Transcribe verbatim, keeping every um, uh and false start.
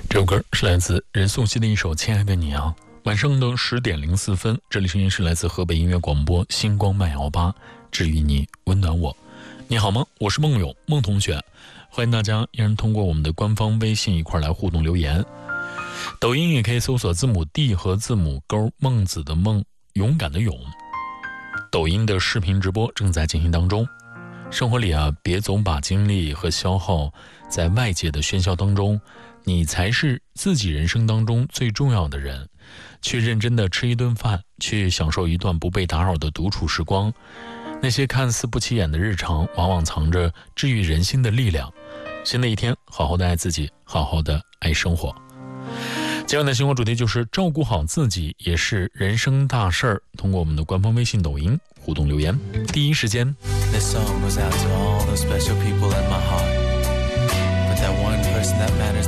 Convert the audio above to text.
这首歌是来自任素汐的一首《亲爱的你啊》。晚上的十点零四分，这里声音是来自河北音乐广播星光慢摇吧，治愈你，温暖我。你好吗？我是梦勇，梦同学，欢迎大家依然通过我们的官方微信一块来互动留言。抖音也可以搜索字母 D 和字母勾，孟子的孟，勇敢的勇。抖音的视频直播正在进行当中。生活里啊，别总把精力和消耗在外界的喧嚣当中，你才是自己人生当中最重要的人。去认真的吃一顿饭，去享受一段不被打扰的独处时光。那些看似不起眼的日常，往往藏着治愈人心的力量。新的一天，好好的爱自己，好好的爱生活。今晚的生活主题就是照顾好自己也是人生大事儿。通过我们的官方微信、抖音互动留言，第一时间。 This song goes out to all those special people in my heart, but that one person that matters